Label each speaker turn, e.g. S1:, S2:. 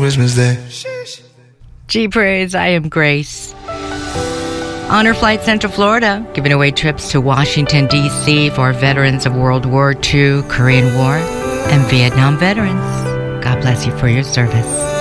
S1: Christmas Day.
S2: G-Praise, I am Grace. Honor Flight Central Florida, giving away trips to Washington, D.C. for veterans of World War II, Korean War, and Vietnam veterans. God bless you for your service.